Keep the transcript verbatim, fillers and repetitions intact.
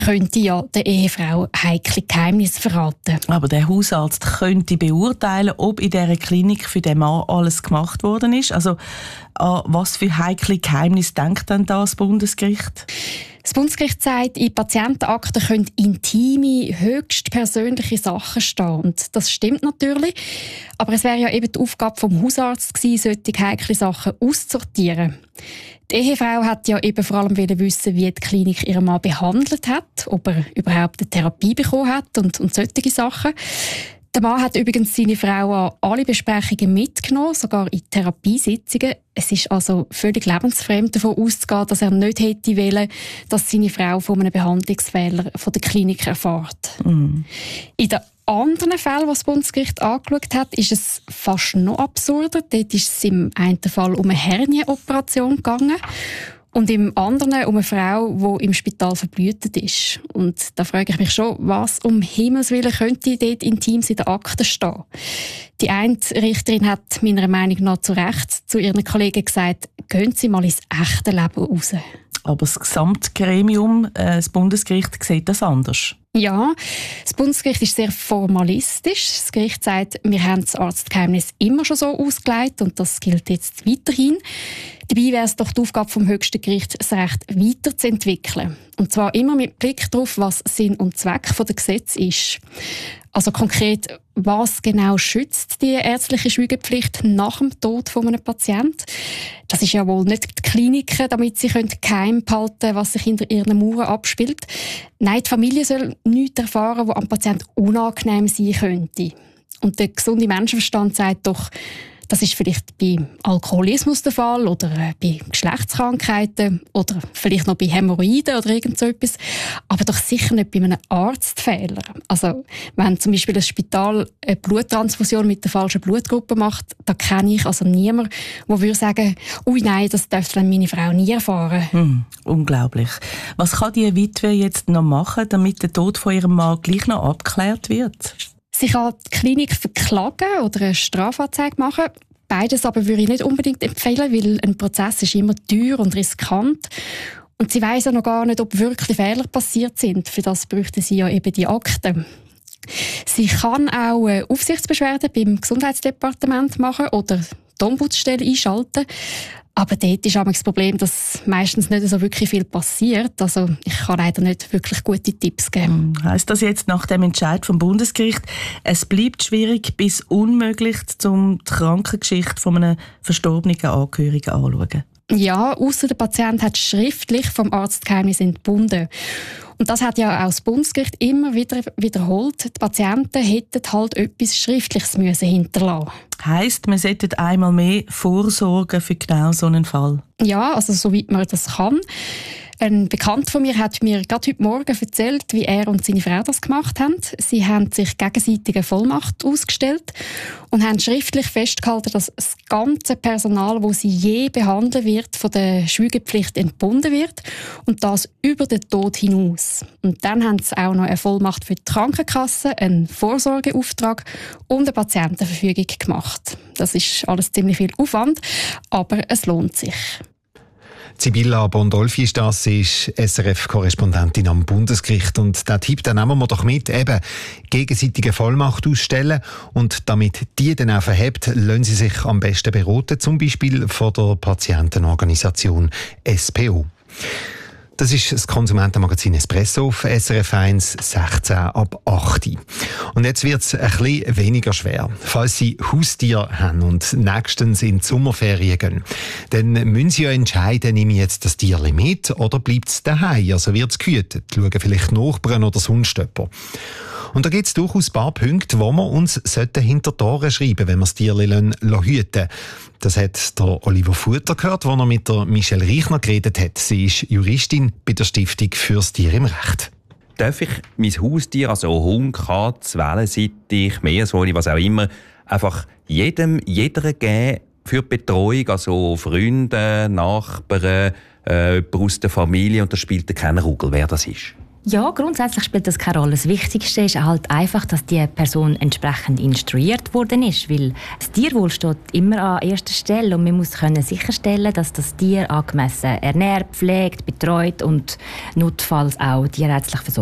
könnte ja der Ehefrau heikle Geheimnisse verraten. Aber der Hausarzt könnte beurteilen, ob in dieser Klinik für den Mann alles gemacht worden ist. Also an was für heikle Geheimnisse denkt denn da das Bundesgericht? Das Bundesgericht sagt, in Patientenakten können intime, höchst persönliche Sachen stehen. Und das stimmt natürlich. Aber es wäre ja eben die Aufgabe vom Hausarzt gewesen, solche heikle Sachen auszusortieren. Die Ehefrau hat ja eben vor allem wissen, wie die Klinik ihren Mann behandelt hat, ob er überhaupt eine Therapie bekommen hat und, und solche Sachen. Der Mann hat übrigens seine Frau an alle Besprechungen mitgenommen, sogar in Therapiesitzungen. Es ist also völlig lebensfremd davon auszugehen, dass er nicht hätte wollen, dass seine Frau von einem Behandlungsfehler von der Klinik erfährt. Mm. In den anderen Fällen, die das Bundesgericht angeschaut hat, ist es fast noch absurder. Dort ist es im einen Fall um eine Hernien-Operation gegangen. Und im anderen um eine Frau, die im Spital verblühtet ist. Und da frage ich mich schon, was um Himmels Willen könnte dort intim in den Akten stehen? Die eine Richterin hat meiner Meinung nach zu Recht zu ihren Kollegen gesagt, gehen Sie mal ins echte Leben raus. Aber das Gesamtgremium, äh, das Bundesgericht, sieht das anders. Ja, das Bundesgericht ist sehr formalistisch. Das Gericht sagt, wir haben das Arztgeheimnis immer schon so ausgelegt und das gilt jetzt weiterhin. Dabei wäre es doch die Aufgabe vom höchsten Gericht, das Recht weiterzuentwickeln. Und zwar immer mit Blick darauf, was Sinn und Zweck der Gesetze ist. Also konkret, was genau schützt die ärztliche Schweigepflicht nach dem Tod von einem Patienten? Das ist ja wohl nicht die Kliniken, damit sie geheim behalten können, was sich hinter ihren Mauern abspielt. Nein, die Familie soll nichts erfahren, was am Patienten unangenehm sein könnte. Und der gesunde Menschenverstand sagt doch, das ist vielleicht bei Alkoholismus der Fall oder bei Geschlechtskrankheiten oder vielleicht noch bei Hämorrhoiden oder irgend so etwas. Aber doch sicher nicht bei einem Arztfehler. Also, wenn zum Beispiel ein Spital eine Bluttransfusion mit der falschen Blutgruppe macht, da kenne ich also niemanden, der würde sagen, ui nein, das dürfte dann meine Frau nie erfahren. Hm, unglaublich. Was kann die Witwe jetzt noch machen, damit der Tod von ihrem Mann gleich noch abgeklärt wird? Sie kann die Klinik verklagen oder eine Strafanzeige machen. Beides aber würde ich nicht unbedingt empfehlen, weil ein Prozess ist immer teuer und riskant. Und sie weiss ja noch gar nicht, ob wirklich Fehler passiert sind. Für das bräuchte sie ja eben die Akten. Sie kann auch eine Aufsichtsbeschwerde beim Gesundheitsdepartement machen oder die Ombudsstelle einschalten. Aber dort ist auch das Problem, dass meistens nicht so wirklich viel passiert. Also ich kann leider nicht wirklich gute Tipps geben. Heisst das jetzt nach dem Entscheid vom Bundesgericht, es bleibt schwierig bis unmöglich, um die Krankengeschichte von einem verstorbenen Angehörigen anzuschauen? Ja, ausser der Patient hat schriftlich vom Arztgeheimnis entbunden. Und das hat ja auch das Bundesgericht immer wieder wiederholt. Die Patienten hätten halt etwas Schriftliches müssen hinterlassen. Heisst, man sollte einmal mehr vorsorgen für genau so einen Fall? Ja, also soweit man das kann. Ein Bekannter von mir hat mir gerade heute Morgen erzählt, wie er und seine Frau das gemacht haben. Sie haben sich gegenseitig eine Vollmacht ausgestellt und haben schriftlich festgehalten, dass das ganze Personal, das sie je behandeln wird, von der Schweigepflicht entbunden wird und das über den Tod hinaus. Und dann haben sie auch noch eine Vollmacht für die Krankenkasse, einen Vorsorgeauftrag und eine Patientenverfügung gemacht. Das ist alles ziemlich viel Aufwand, aber es lohnt sich. Sibylla Bondolfi ist das, sie ist S R F-Korrespondentin am Bundesgericht. Und der Tipp, den nehmen wir doch mit, eben gegenseitige Vollmacht ausstellen. Und damit die dann auch verhebt, lassen Sie sich am besten beraten, zum Beispiel von der Patientenorganisation S P O. Das ist das Konsumentenmagazin Espresso auf S R F eins, sechzehn ab acht. Und jetzt wird es ein bisschen weniger schwer. Falls Sie Haustiere haben und nächstens in die Sommerferien gehen, dann müssen Sie ja entscheiden, nehme ich jetzt das Tier mit oder bleibt es daheim, also wird es gehütet, schauen vielleicht Nachbarn oder sonst jemand. Und da gibt es durchaus ein paar Punkte, wo wir uns hinter die Ohren schreiben sollten, wenn wir das Tier hüten lassen. Das hat der Oliver Futter gehört, als er mit der Michelle Reichner geredet hat. Sie ist Juristin bei der Stiftung fürs Tier im Recht. Darf ich mein Haustier, also Hund, Katze, Wellensittich, Meersäule, was auch immer, einfach jedem, jeder geben für die Betreuung, also Freunde, Nachbarn, äh, jemand aus der Familie, und das spielt keine Rolle, wer das ist? Ja, grundsätzlich spielt das keine Rolle. Das Wichtigste ist halt einfach, dass die Person entsprechend instruiert worden ist, weil das Tierwohl steht immer an erster Stelle und man muss können sicherstellen, dass das Tier angemessen ernährt, pflegt, betreut und notfalls auch tierärztlich versorgt